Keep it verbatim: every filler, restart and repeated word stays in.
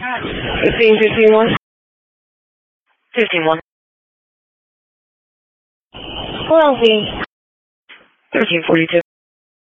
Fifteen fifteen one. Fifteen one. Hold on, please. Thirteen forty two.